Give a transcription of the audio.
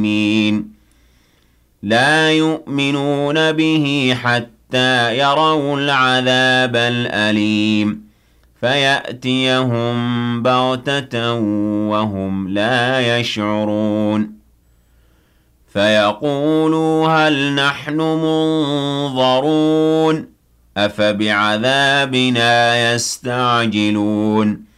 الظالمين لا يؤمنون به حتى يروا العذاب الأليم فيأتيهم بغتة وهم لا يشعرون فيقولوا هل نحن منظرون أفبعذابنا يستعجلون